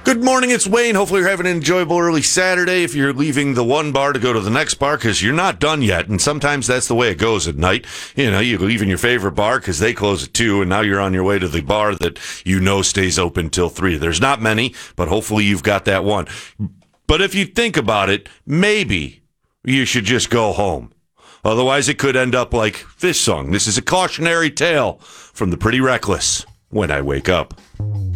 Good morning, it's Wayne. Hopefully you're having an enjoyable early Saturday if you're leaving the one bar to go to the next bar, because you're not done yet, and sometimes that's the way it goes at night. You know, you're leaving your favorite bar because they close at 2, and now you're on your way to the bar that you know stays open till 3. There's not many, but hopefully you've got that one. But if you think about it, maybe you should just go home. Otherwise, it could end up like this song. This is a cautionary tale from the Pretty Reckless, When I Wake Up.